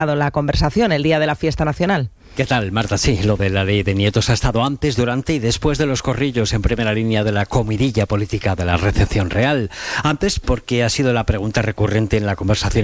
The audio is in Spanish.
la conversación el día de la fiesta nacional. ¿Qué tal, Marta? Sí, lo de la ley de nietos ha estado antes, durante y después de los corrillos en primera línea de la comidilla política de la recepción real. Antes porque ha sido la pregunta recurrente en la conversación